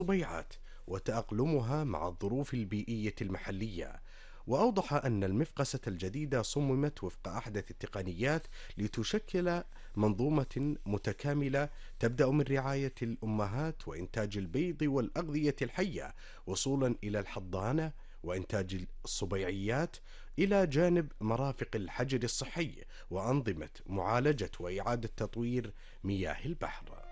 الصبيعات وتأقلمها مع الظروف البيئية المحلية. وأوضح أن المفقسة الجديدة صممت وفق أحدث التقنيات لتشكل منظومة متكاملة تبدأ من رعاية الأمهات وإنتاج البيض والأغذية الحية وصولا إلى الحضانة وإنتاج الصبيعيات، إلى جانب مرافق الحجر الصحي وأنظمة معالجة وإعادة تطوير مياه البحر.